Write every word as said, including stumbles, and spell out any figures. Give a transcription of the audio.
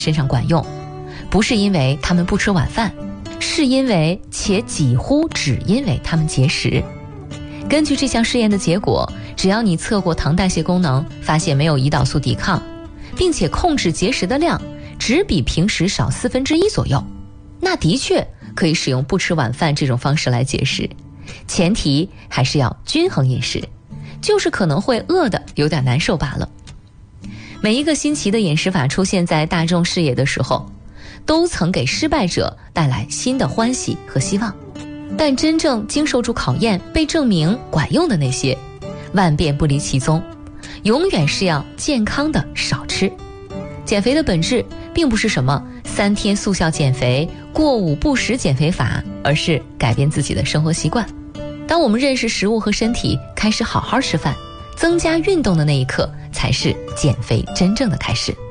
身上管用，不是因为他们不吃晚饭，是因为且几乎只因为他们节食。根据这项试验的结果，只要你测过糖代谢功能，发现没有胰岛素抵抗，并且控制节食的量只比平时少四分之一左右，那的确可以使用不吃晚饭这种方式来节食，前提还是要均衡饮食，就是可能会饿得有点难受罢了。每一个新奇的饮食法出现在大众视野的时候，都曾给失败者带来新的欢喜和希望，但真正经受住考验被证明管用的那些，万变不离其宗，永远是要健康的少吃。减肥的本质并不是什么三天速效减肥、过午不食减肥法，而是改变自己的生活习惯。当我们认识食物和身体，开始好好吃饭，增加运动的那一刻，才是减肥真正的开始。